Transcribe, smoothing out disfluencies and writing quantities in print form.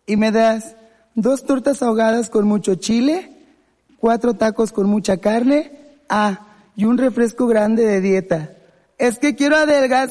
Y me das 2 tortas ahogadas con mucho chile, 4 tacos con mucha carne, y un refresco grande de dieta. Es que quiero adelgazar.